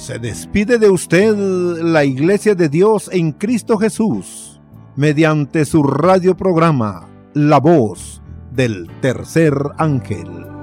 Se despide de usted la Iglesia de Dios en Cristo Jesús, mediante su radioprograma, La Voz del Tercer Ángel.